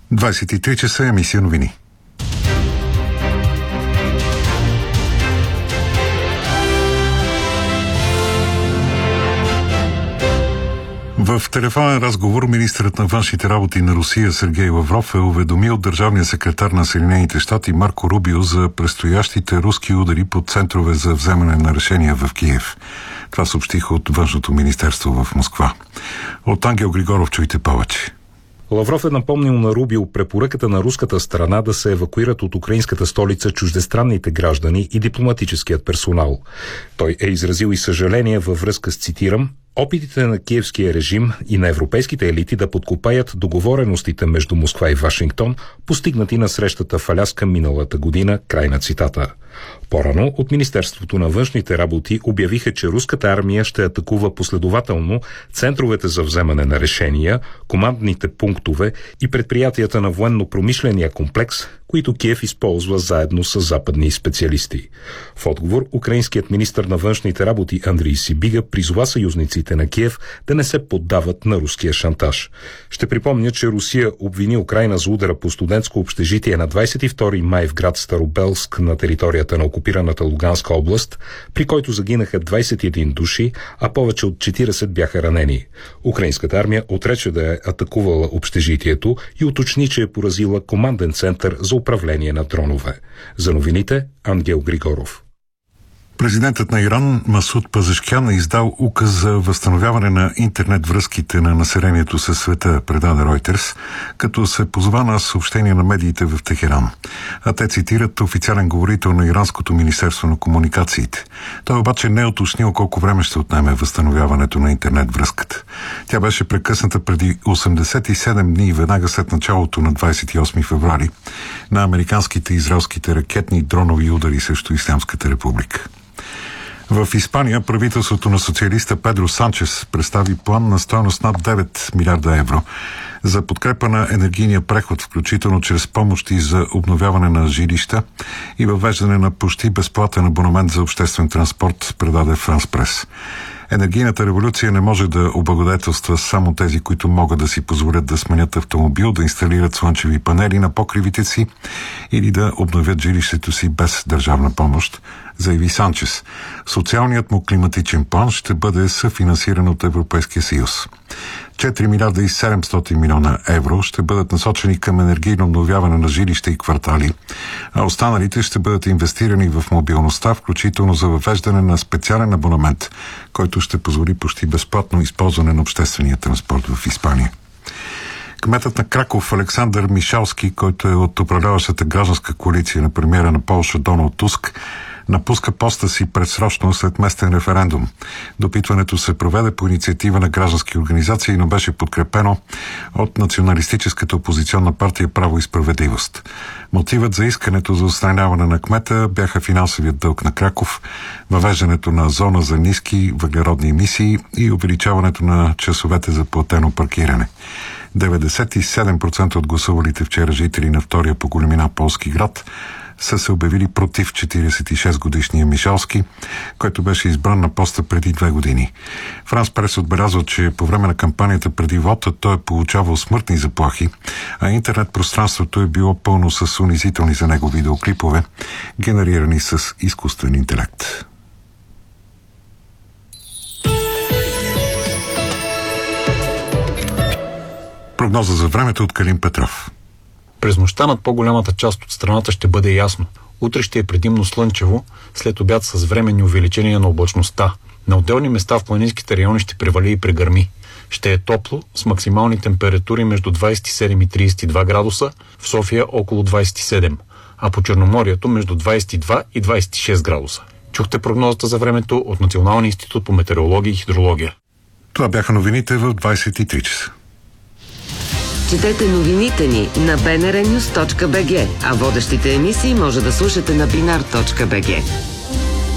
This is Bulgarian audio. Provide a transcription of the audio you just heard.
23 часа, емисия новини. В телефонен разговор министърът на външните работи на Русия Сергей Лавров е уведомил държавния секретар на Съединените щати Марко Рубио за предстоящите руски удари по центрове за вземане на решения в Киев. Това съобщиха от Външното министерство в Москва. От Ангел Григоров чуйте повече. Лавров е напомнил на Рубио препоръката на руската страна да се евакуират от украинската столица чуждестранните граждани и дипломатическият персонал. Той е изразил и съжаление във връзка с, цитирам, опитите на киевския режим и на европейските елити да подкопаят договореностите между Москва и Вашингтон, постигнати на срещата в Аляска миналата година, край на цитата. По-рано от Министерството на външните работи обявиха, че руската армия ще атакува последователно центровете за вземане на решения, командните пунктове и предприятията на военно-промишления комплекс, които Киев използва заедно с западни специалисти. В отговор, украинският министър на външните работи Андрій Сибига призова съюзниците на Киев да не се поддават на руския шантаж. Ще припомня, че Русия обвини Украйна за удара по студентско общежитие на 22 май в град Старобелск на територията на окупираната Луганска област, при който загинаха 21 души, а повече от 40 бяха ранени. Украинската армия отрече да е атакувала общежитието и уточни, че е поразила команден център за управление на дронове. За новините Ангел Григоров. Президентът на Иран Масуд Пазешкян е издал указ за възстановяване на интернет връзките на населението със света, предаде Reuters, като се позова на съобщения на медиите в Техеран. А те цитират официален говорител на Иранското министерство на комуникациите. Той обаче не е уточнил колко време ще отнеме възстановяването на интернет връзката. Тя беше прекъсната преди 87 дни, веднага след началото на 28 февруари на американските и израелските ракетни дронови удари срещу Ислямската република. В Испания правителството на социалиста Педро Санчес представи план на стойност над 9 милиарда евро за подкрепа на енергийния преход, включително чрез помощи за обновяване на жилища и въвеждане на почти безплатен абонамент за обществен транспорт, предаде Франс Прес. Енергийната революция не може да облагодетелства само тези, които могат да си позволят да сменят автомобил, да инсталират слънчеви панели на покривите си или да обновят жилището си без държавна помощ, заяви Санчес. Социалният му климатичен план ще бъде съфинансиран от Европейския съюз. 4 милиарда и 700 милиона евро ще бъдат насочени към енергийно обновяване на жилища и квартали, а останалите ще бъдат инвестирани в мобилността, включително за въвеждане на специален абонамент, който ще позволи почти безплатно използване на обществения транспорт в Испания. Кметът на Краков Александър Мишалски, който е от управляващата гражданска коалиция на премиера на Полша Доналд Туск, напуска поста си предсрочно след местен референдум. Допитването се проведе по инициатива на граждански организации, но беше подкрепено от националистическата опозиционна партия Право и справедливост. Мотивът за искането за отстраняване на кмета бяха финансовият дълг на Краков, въвеждането на зона за ниски въглеродни емисии и увеличаването на часовете за платено паркиране. 97% от гласувалите вчера жители на втория по големина полски град са се обявили против 46-годишния Мишалски, който беше избран на поста преди 2 години. Франс Прес отбелязва, че по време на кампанията преди вота той е получавал смъртни заплахи, а интернет пространството е било пълно с унизителни за него видеоклипове, генерирани с изкуствен интелект. Прогноза за времето от Калин Петров. През нощта над по-голямата част от страната ще бъде ясно. Утре ще е предимно слънчево, след обяд с временни увеличения на облачността. На отделни места в планинските райони ще превали и прегърми. Ще е топло, с максимални температури между 27 и 32 градуса, в София около 27, а по Черноморието между 22 и 26 градуса. Чухте прогнозата за времето от Националния институт по метеорология и хидрология. Това бяха новините в 23 часа. Четете новините ни на bnrnews.bg, а водещите емисии може да слушате на binar.bg.